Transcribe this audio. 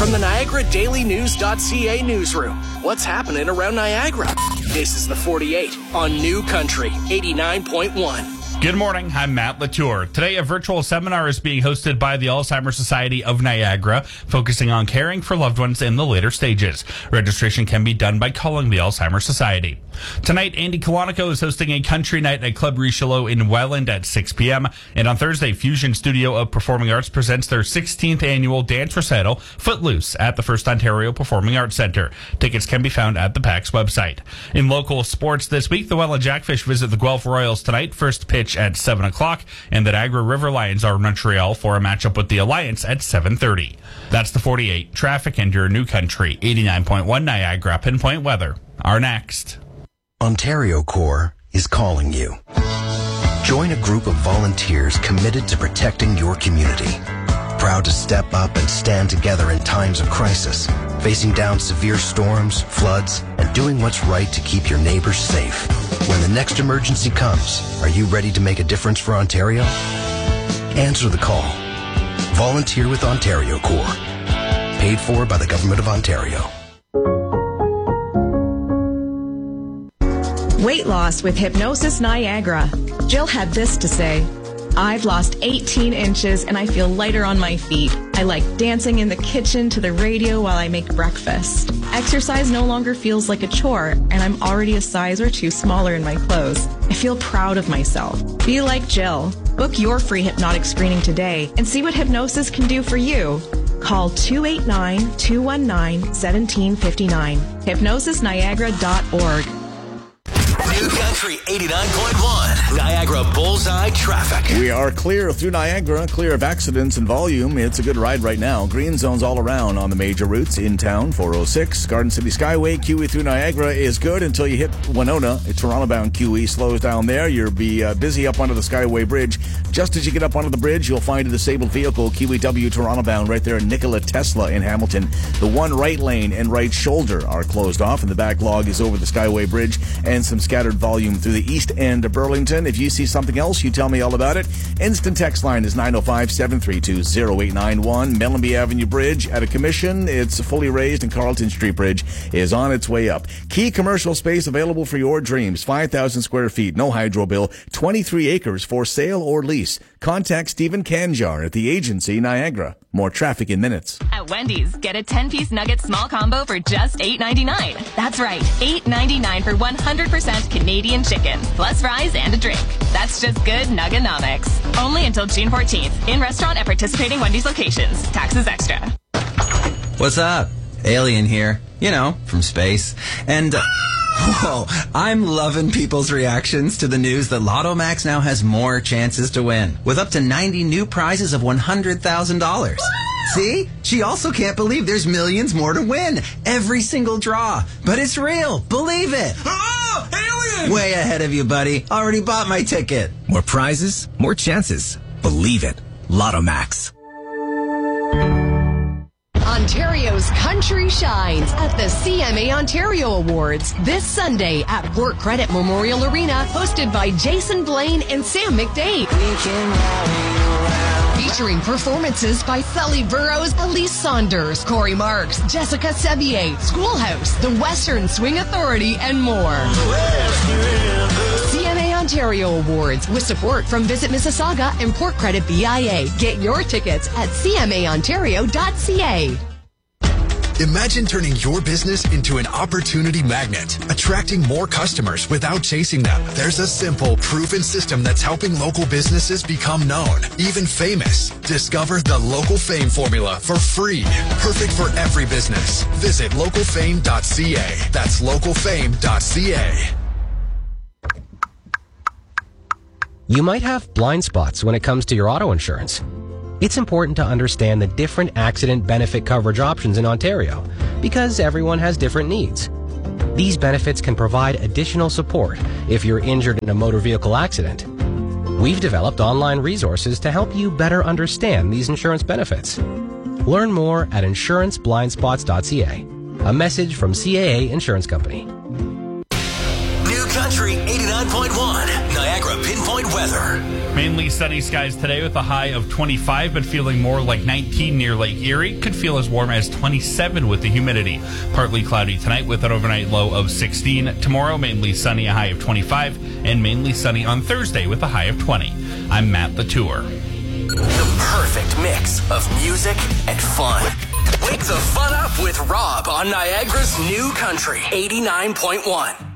From the NiagaraDailyNews.ca newsroom, what's happening around Niagara? This is the 48 on New Country 89.1. Good morning, I'm Matt Latour. Today, a virtual seminar is being hosted by the Alzheimer's Society of Niagara, focusing on caring for loved ones in the later stages. Registration can be done by calling the Alzheimer's Society. Tonight, Andy Kalanico is hosting a country night at Club Richelieu in Welland at 6 p.m. And on Thursday, Fusion Studio of Performing Arts presents their 16th annual dance recital, Footloose, at the First Ontario Performing Arts Centre. Tickets can be found at the PAC's website. In local sports this week, the Welland Jackfish visit the Guelph Royals tonight. First pitch at 7 o'clock, and the Niagara River Lions are in Montreal for a matchup with the Alliance at 7:30. That's the 48. Traffic and your New Country 89.1 Niagara Pinpoint weather are next. Ontario Corps is calling you. Join a group of volunteers committed to protecting your community. Proud to step up and stand together in times of crisis, facing down severe storms, floods, and doing what's right to keep your neighbors safe. When the next emergency comes, are you ready to make a difference for Ontario? Answer the call. Volunteer with Ontario Corps. Paid for by the Government of Ontario. Weight loss with Hypnosis Niagara. Jill had this to say. I've lost 18 inches and I feel lighter on my feet. I like dancing in the kitchen to the radio while I make breakfast. Exercise no longer feels like a chore, and I'm already a size or two smaller in my clothes. I feel proud of myself. Be like Jill. Book your free hypnotic screening today and see what hypnosis can do for you. Call 289-219-1759. HypnosisNiagara.org. New Country 89.1, Niagara Bullseye Traffic. We are clear through Niagara, clear of accidents and volume. It's a good ride right now. Green zones all around on the major routes in town. 406, Garden City Skyway, QE through Niagara is good until you hit Winona. Toronto-bound QE slows down there. You'll be busy up onto the Skyway Bridge. Just as you get up onto the bridge, you'll find a disabled vehicle, QEW Toronto-bound, right there in Nikola Tesla in Hamilton. The one right lane and right shoulder are closed off, and the backlog is over the Skyway Bridge, and some scattered volume through the east end of Burlington. If you see something else, you tell me all about it. Instant text line is 905-732-0891. Mellenby Avenue Bridge at a commission. It's fully raised, and Carleton Street Bridge is on its way up. Key commercial space available for your dreams. 5,000 square feet, no hydro bill, 23 acres for sale or lease. Contact Stephen Canjar at the Agency Niagara. More traffic in minutes. At Wendy's, get a 10-piece nugget small combo for just $8.99. That's right, $8.99 for 100% Canadian chicken, plus fries and a drink. That's just good Nugganomics. Only until June 14th. In restaurant at participating Wendy's locations. Taxes extra. What's up? Alien here. You know, from space. And... whoa, I'm loving people's reactions to the news that Lotto Max now has more chances to win, with up to 90 new prizes of $100,000. See? She also can't believe there's millions more to win. Every single draw. But it's real. Believe it. Oh, alien! Way ahead of you, buddy. Already bought my ticket. More prizes, more chances. Believe it. Lotto Max. Ontario's country shines at the CMA Ontario Awards this Sunday at Work Credit Memorial Arena, hosted by Jason Blaine and Sam McDade. Featuring performances by Sully Burrows, Elise Saunders, Corey Marks, Jessica Sevier, Schoolhouse, the Western Swing Authority, and more. CMA Ontario Awards with support from Visit Mississauga and Port Credit BIA. Get your tickets at cmaontario.ca. Imagine turning your business into an opportunity magnet, attracting more customers without chasing them. There's a simple, proven system that's helping local businesses become known, even famous. Discover the Local Fame formula for free. Perfect for every business. Visit localfame.ca. That's localfame.ca. You might have blind spots when it comes to your auto insurance. It's important to understand the different accident benefit coverage options in Ontario because everyone has different needs. These benefits can provide additional support if you're injured in a motor vehicle accident. We've developed online resources to help you better understand these insurance benefits. Learn more at insuranceblindspots.ca. A message from CAA Insurance Company. New Country 89.1, Niagara Pinpoint weather. Mainly sunny skies today with a high of 25, but feeling more like 19 near Lake Erie. Could feel as warm as 27 with the humidity. Partly cloudy tonight with an overnight low of 16. Tomorrow, mainly sunny, a high of 25, and mainly sunny on Thursday with a high of 20. I'm Matt Latour. The perfect mix of music and fun. Wake the fun up with Rob on Niagara's New Country 89.1.